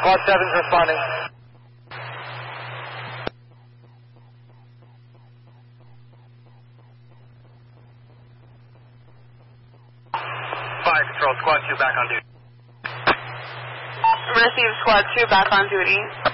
Squad 7's responding. Fire Control, Squad 2 back on duty. Receive Squad 2 back on duty.